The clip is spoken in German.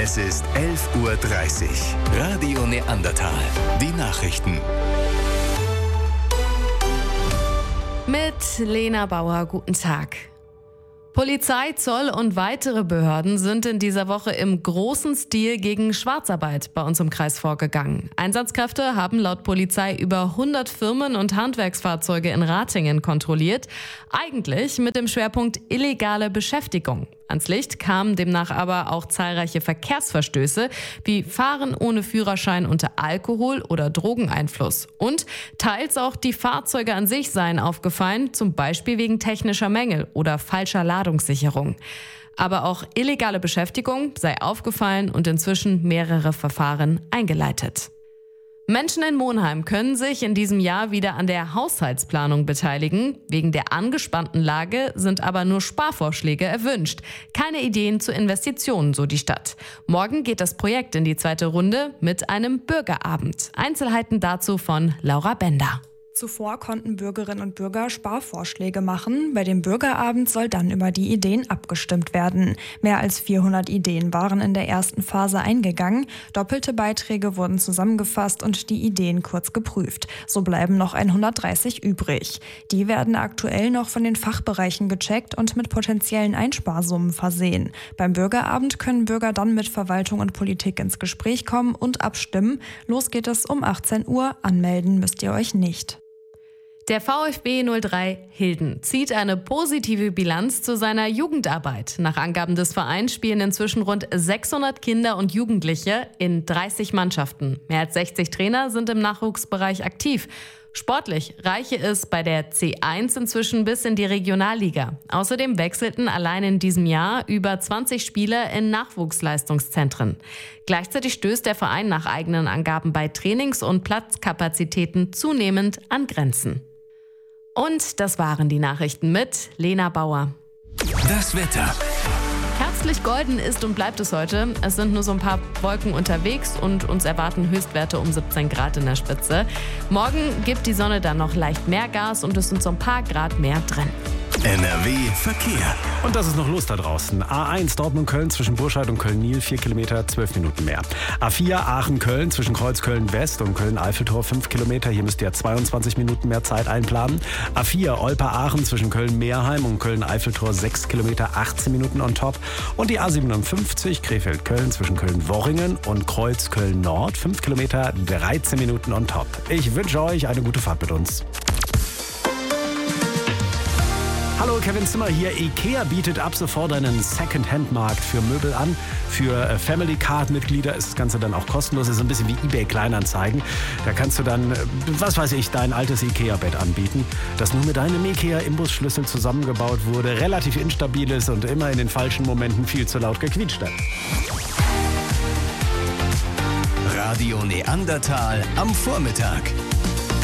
Es ist 11:30 Uhr. Radio Neandertal. Die Nachrichten. Mit Lena Bauer, guten Tag. Polizei, Zoll und weitere Behörden sind in dieser Woche im großen Stil gegen Schwarzarbeit bei uns im Kreis vorgegangen. Einsatzkräfte haben laut Polizei über 100 Firmen und Handwerksfahrzeuge in Ratingen kontrolliert. Eigentlich mit dem Schwerpunkt illegale Beschäftigung. Ans Licht kamen demnach aber auch zahlreiche Verkehrsverstöße wie Fahren ohne Führerschein unter Alkohol- oder Drogeneinfluss. Und teils auch die Fahrzeuge an sich seien aufgefallen, zum Beispiel wegen technischer Mängel oder falscher Ladungssicherung. Aber auch illegale Beschäftigung sei aufgefallen und inzwischen mehrere Verfahren eingeleitet. Menschen in Monheim können sich in diesem Jahr wieder an der Haushaltsplanung beteiligen. Wegen der angespannten Lage sind aber nur Sparvorschläge erwünscht. Keine Ideen zu Investitionen, so die Stadt. Morgen geht das Projekt in die zweite Runde mit einem Bürgerabend. Einzelheiten dazu von Laura Bender. Zuvor konnten Bürgerinnen und Bürger Sparvorschläge machen. Bei dem Bürgerabend soll dann über die Ideen abgestimmt werden. Mehr als 400 Ideen waren in der ersten Phase eingegangen. Doppelte Beiträge wurden zusammengefasst und die Ideen kurz geprüft. So bleiben noch 130 übrig. Die werden aktuell noch von den Fachbereichen gecheckt und mit potenziellen Einsparsummen versehen. Beim Bürgerabend können Bürger dann mit Verwaltung und Politik ins Gespräch kommen und abstimmen. Los geht es um 18 Uhr. Anmelden müsst ihr euch nicht. Der VfB 03 Hilden zieht eine positive Bilanz zu seiner Jugendarbeit. Nach Angaben des Vereins spielen inzwischen rund 600 Kinder und Jugendliche in 30 Mannschaften. Mehr als 60 Trainer sind im Nachwuchsbereich aktiv. Sportlich reiche es bei der C1 inzwischen bis in die Regionalliga. Außerdem wechselten allein in diesem Jahr über 20 Spieler in Nachwuchsleistungszentren. Gleichzeitig stößt der Verein nach eigenen Angaben bei Trainings- und Platzkapazitäten zunehmend an Grenzen. Und das waren die Nachrichten mit Lena Bauer. Das Wetter. Herbstlich golden ist und bleibt es heute. Es sind nur so ein paar Wolken unterwegs und uns erwarten Höchstwerte um 17 Grad in der Spitze. Morgen gibt die Sonne dann noch leicht mehr Gas und es sind so ein paar Grad mehr drin. NRW Verkehr. Und das ist noch los da draußen. A1 Dortmund-Köln zwischen Burscheid und Köln-Nil 4 Kilometer, 12 Minuten mehr. A4 Aachen-Köln zwischen Kreuzköln-West und Köln-Eiffeltor 5 Kilometer. Hier müsst ihr 22 Minuten mehr Zeit einplanen. A4 Olper-Aachen zwischen Köln-Meerheim und Köln-Eiffeltor 6 Kilometer, 18 Minuten on top. Und die A57 Krefeld-Köln zwischen Köln-Worringen und Kreuz-Köln-Nord 5 Kilometer, 13 Minuten on top. Ich wünsche euch eine gute Fahrt mit uns. Hallo, Kevin Zimmer hier. IKEA bietet ab sofort einen Second-Hand-Markt für Möbel an. Für Family Card-Mitglieder ist das Ganze dann auch kostenlos. Das ist ein bisschen wie eBay Kleinanzeigen. Da kannst du dann, was weiß ich, dein altes IKEA-Bett anbieten, das nur mit einem IKEA-Imbusschlüssel zusammengebaut wurde, relativ instabil ist und immer in den falschen Momenten viel zu laut gequietscht hat. Radio Neandertal am Vormittag.